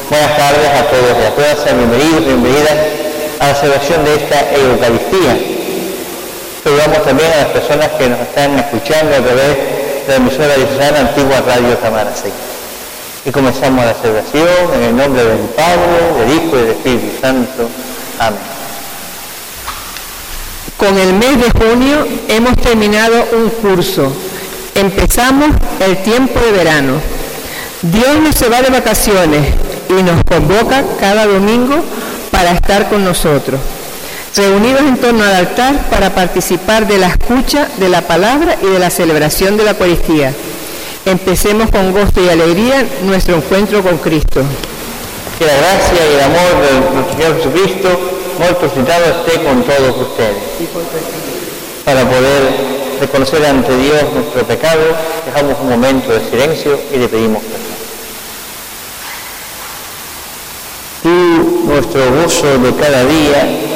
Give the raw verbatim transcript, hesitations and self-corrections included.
Buenas tardes a todos y a todas, sean bienvenidos y bienvenidas a la celebración de esta Eucaristía. Saludamos también a las personas que nos están escuchando a través de la emisora diocesana Antigua Radio Tamaracén. Y comenzamos la celebración en el nombre del Padre, del Hijo y del Espíritu Santo. Amén. Con el mes de junio hemos terminado un curso. Empezamos el tiempo de verano. Dios no se va de vacaciones y nos convoca cada domingo para estar con nosotros, reunidos en torno al altar para participar de la escucha de la palabra y de la celebración de la Eucaristía. Empecemos con gozo y alegría nuestro encuentro con Cristo. Que la gracia y el amor de nuestro Señor Jesucristo, nuestro citado, esté con todos ustedes. Para poder reconocer ante Dios nuestro pecado, dejamos un momento de silencio y le pedimos perdón. Tú, nuestro gozo de cada día,